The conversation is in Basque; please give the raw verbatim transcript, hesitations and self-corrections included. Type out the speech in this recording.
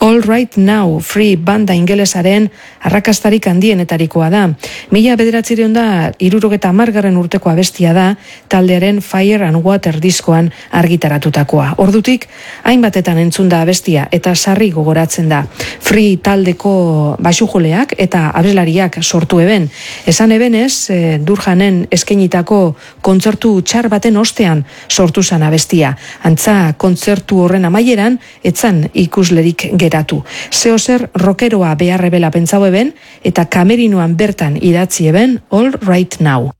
All Right Now, Free banda ingelesaren arrakastarik handienetarikoa da. Mila bederatzireun da, irurogeta amargarren urteko abestia da, taldearen Fire and Water diskoan argitaratutakoa. Ordutik, hainbatetan entzun da abestia eta sarri gogoratzen da. Free taldeko baxujoleak eta abeslariak sortu eben. Esan ebenez, e, Durjanen eskainitako kontzertu txar baten ostean sortu zan abestia. Antza, kontzertu horren amaieran, etzan ikuslerik geratu. Zeo zer rokeroa beharrebela pentsau eben, eta kamerinoan bertan idatzi eben All Right Now.